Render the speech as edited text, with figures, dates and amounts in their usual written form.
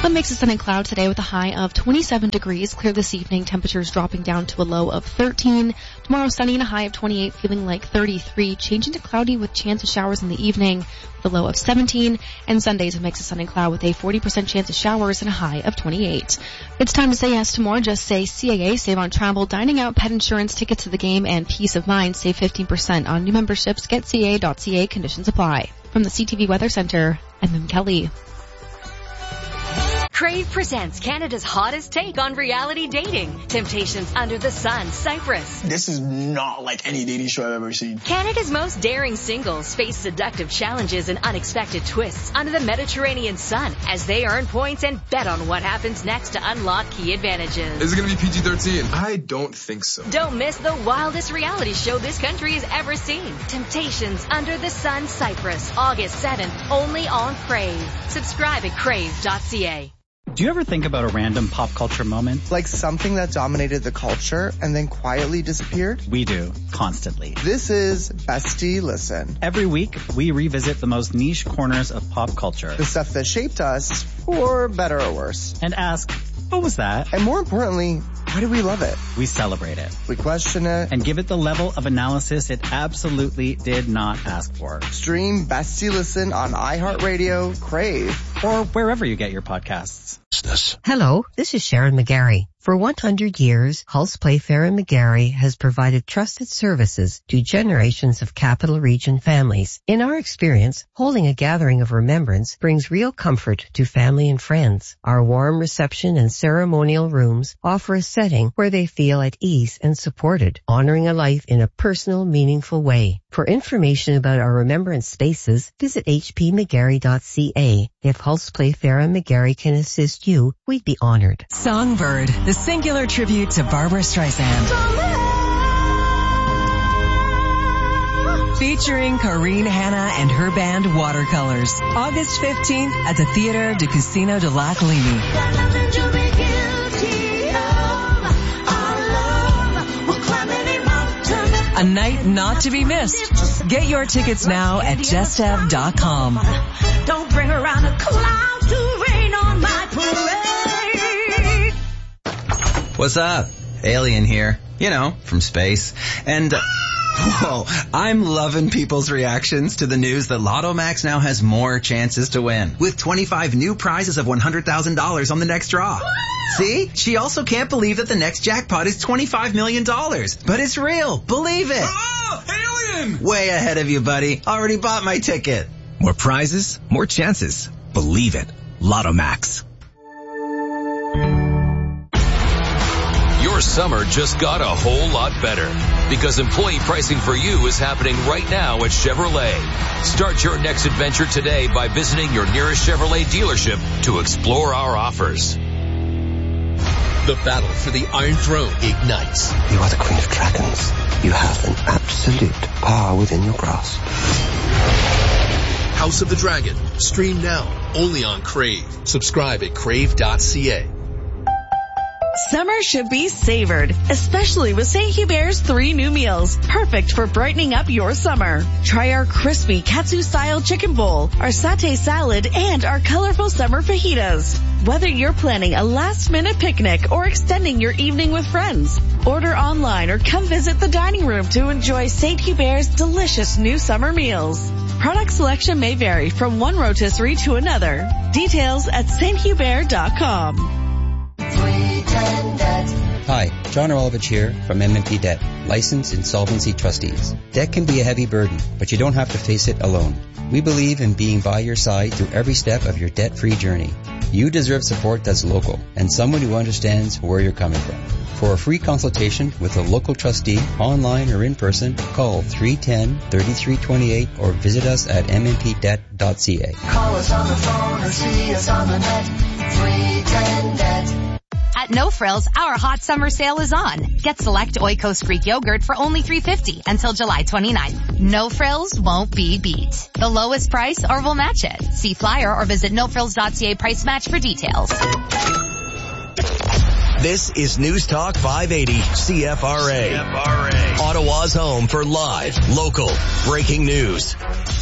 A mix of sun and cloud today with a high of 27 degrees. Clear this evening. Temperatures dropping down to a low of 13. Tomorrow sunny and a high of 28, feeling like 33. Changing to cloudy with chance of showers in the evening with a low of 17. And Sunday's a mix of sun and cloud with a 40% chance of showers and a high of 28. It's time to say yes to more. Just say CAA. Save on travel, dining out, pet insurance, tickets to the game, and peace of mind. Save 15% on new memberships. Get CAA.ca. Conditions apply. From the CTV Weather Center, I'm Mim Kelly. Crave presents Canada's hottest take on reality dating. Temptations Under the Sun, Cyprus. This is not like any dating show I've ever seen. Canada's most daring singles face seductive challenges and unexpected twists under the Mediterranean sun as they earn points and bet on what happens next to unlock key advantages. Is it going to be PG-13? I don't think so. Don't miss the wildest reality show this country has ever seen. Temptations Under the Sun, Cyprus, August 7th, only on Crave. Subscribe at crave.ca. Do you ever think about a random pop culture moment? Like something that dominated the culture and then quietly disappeared? We do, constantly. This is Bestie Listen. Every week, we revisit the most niche corners of pop culture. The stuff that shaped us, for better or worse. And ask, what was that? And more importantly, why do we love it? We celebrate it. We question it. And give it the level of analysis it absolutely did not ask for. Stream Bestie Listen on iHeartRadio, Crave, or wherever you get your podcasts. Hello, this is Sharon McGarry. For 100 years, Hulse Playfair and McGarry has provided trusted services to generations of Capital Region families. In our experience, holding a gathering of remembrance brings real comfort to family and friends. Our warm reception and ceremonial rooms offer a setting where they feel at ease and supported, honoring a life in a personal, meaningful way. For information about our remembrance spaces, visit hpmcgarry.ca. If Hulse Playfair and McGarry can assist you, we'd be honored. Songbird, the singular tribute to Barbara Streisand. Featuring Corinne Hanna and her band Watercolors. August 15th at the Theater du Casino de Lac Lévis. A night not to be missed. Get your tickets now at justev.com. Don't bring around a cloud to rain on my parade. What's up? Alien here. You know, from space. And, whoa, I'm loving people's reactions to the news that Lotto Max now has more chances to win. With 25 new prizes of $100,000 on the next draw. See? She also can't believe that the next jackpot is $25 million. But it's real. Believe it. Oh, alien! Way ahead of you, buddy. Already bought my ticket. More prizes, more chances. Believe it. Lotto Max. Your summer just got a whole lot better because employee pricing for you is happening right now at Chevrolet. Start your next adventure today by visiting your nearest Chevrolet dealership to explore our offers. The battle for the Iron Throne ignites. You are the Queen of Dragons. You have an absolute power within your grasp. House of the Dragon. Stream now, only on Crave. Subscribe at crave.ca. Summer should be savored, especially with St. Hubert's 3 new meals. Perfect for brightening up your summer. Try our crispy katsu-style chicken bowl, our satay salad, and our colorful summer fajitas. Whether you're planning a last-minute picnic or extending your evening with friends, order online or come visit the dining room to enjoy St. Hubert's delicious new summer meals. Product selection may vary from one rotisserie to another. Details at sthubert.com. Hi, John Rolovich here from M&P Debt, licensed insolvency trustees. Debt can be a heavy burden, but you don't have to face it alone. We believe in being by your side through every step of your debt-free journey. You deserve support that's local and someone who understands where you're coming from. For a free consultation with a local trustee, online or in person, call 310-3328 or visit us at mmpdebt.ca. Call us on the phone or see us on the net. 310-DEBT. At No Frills, our hot summer sale is on. Get select Oikos Greek yogurt for only $3.50 until July 29th. No Frills won't be beat. The lowest price or we'll match it. See flyer or visit nofrills.ca price match for details. This is News Talk 580 CFRA. Ottawa's home for live, local, breaking news.